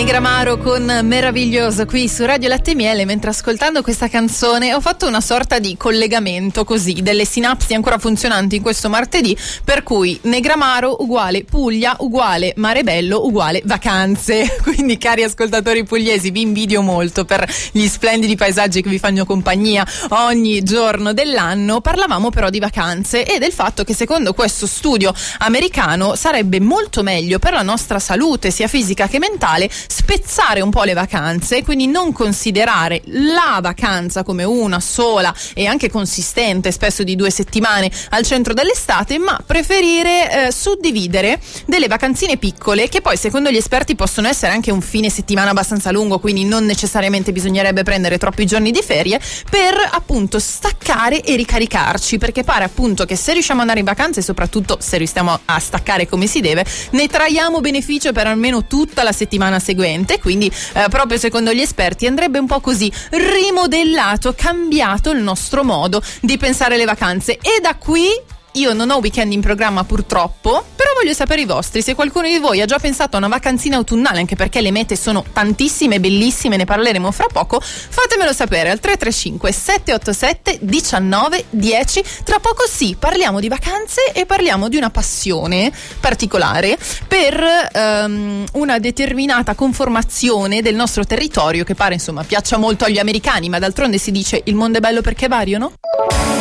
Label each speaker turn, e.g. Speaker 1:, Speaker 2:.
Speaker 1: Negramaro con Meraviglioso qui su Radio Latte e Miele. Mentre ascoltando questa canzone ho fatto una sorta di collegamento così delle sinapsi ancora funzionanti in questo martedì, per cui Negramaro uguale Puglia uguale Mare Bello uguale vacanze. Quindi cari ascoltatori pugliesi, vi invidio molto per gli splendidi paesaggi che vi fanno compagnia ogni giorno dell'anno. Parlavamo però di vacanze e del fatto che secondo questo studio americano sarebbe molto meglio per la nostra salute sia fisica che mentale spezzare un po' le vacanze, quindi non considerare la vacanza come una sola e anche consistente, spesso di 2 settimane al centro dell'estate, ma preferire suddividere delle vacanzine piccole che poi secondo gli esperti possono essere anche un fine settimana abbastanza lungo, quindi non necessariamente bisognerebbe prendere troppi giorni di ferie per appunto staccare e ricaricarci, perché pare appunto che se riusciamo ad andare in vacanze e soprattutto se riusciamo a staccare come si deve, ne traiamo beneficio per almeno tutta la settimana seguente. Quindi proprio secondo gli esperti andrebbe un po' così rimodellato, cambiato il nostro modo di pensare le vacanze. E da qui io non ho weekend in programma purtroppo, però voglio sapere i vostri, se qualcuno di voi ha già pensato a una vacanzina autunnale, anche perché le mete sono tantissime, bellissime, ne parleremo fra poco. Fatemelo sapere al 335 787 19 10. Tra poco sì, parliamo di vacanze e parliamo di una passione particolare per una determinata conformazione del nostro territorio che pare insomma piaccia molto agli americani, ma d'altronde si dice il mondo è bello perché è vario, no?